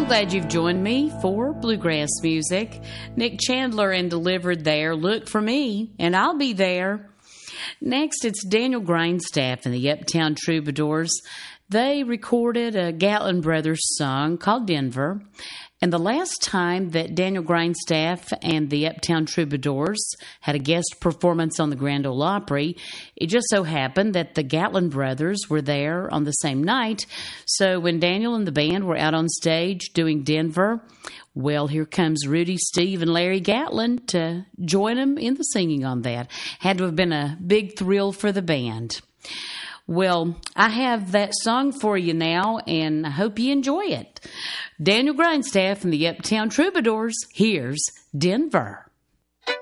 glad you've joined me for Bluegrass Music. Nick Chandler and Delivered there. Look for me, and I'll be there. Next, it's Daniel Grindstaff and the Uptown Troubadours. They recorded a Gatlin Brothers song called Denver. And the last time that Daniel Grindstaff and the Uptown Troubadours had a guest performance on the Grand Ole Opry, it just so happened that the Gatlin brothers were there on the same night. So when Daniel and the band were out on stage doing Denver, well, here comes Rudy, Steve, and Larry Gatlin to join them in the singing on that. Had to have been a big thrill for the band. Well, I have that song for you now, and I hope you enjoy it. Daniel Grindstaff and the Uptown Troubadours, here's Denver.